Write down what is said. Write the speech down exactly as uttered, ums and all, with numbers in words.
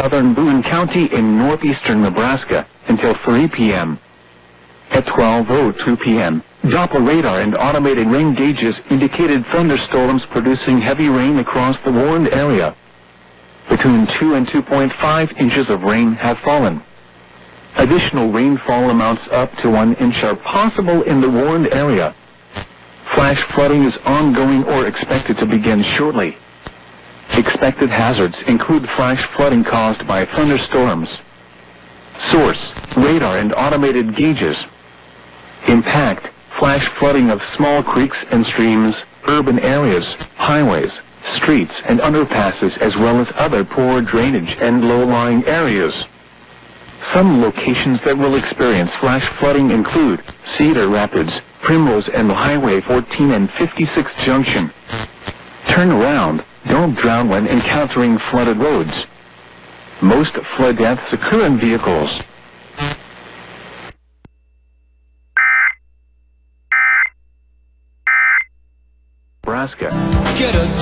southern Boone County in northeastern Nebraska until three p m At twelve oh two p m, Doppler radar and automated rain gauges indicated thunderstorms producing heavy rain across the warned area. Between two and two point five inches of rain have fallen. Additional rainfall amounts up to one inch are possible in the warned area. Flash flooding is ongoing or expected to begin shortly. Expected hazards include flash flooding caused by thunderstorms. Source: radar and automated gauges. Impact: flash flooding of small creeks and streams, urban areas, highways, streets and underpasses, as well as other poor drainage and low-lying areas. Some locations that will experience flash flooding include Cedar Rapids, Primrose, and Highway fourteen and fifty-six Junction. Turn around. Don't drown when encountering flooded roads. Most flood deaths occur in vehicles. Nebraska. Get a